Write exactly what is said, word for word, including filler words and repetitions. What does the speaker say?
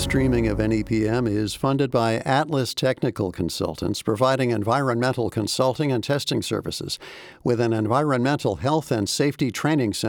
streaming of N E P M is funded by Atlas Technical Consultants, providing environmental consulting and testing services with an environmental health and safety training center.